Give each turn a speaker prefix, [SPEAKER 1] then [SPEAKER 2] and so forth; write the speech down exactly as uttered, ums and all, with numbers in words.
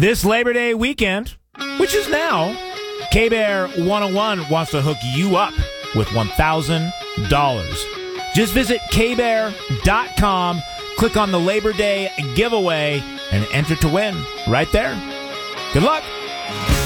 [SPEAKER 1] This Labor Day weekend, which is now, K-Bear one oh one wants to hook you up with one thousand dollars. Just visit K Bear dot com, click on the Labor Day giveaway, and enter to win right there. Good luck.